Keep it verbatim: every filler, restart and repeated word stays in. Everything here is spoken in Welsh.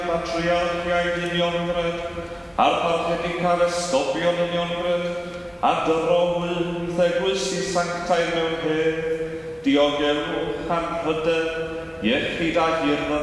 Patriarchiaid uniongred, a'r parchedicaf esgobion uniongred, a dyrowyd egwysi sanctaidd mewn hedd, diogelwch am hyder, iechyd a hirna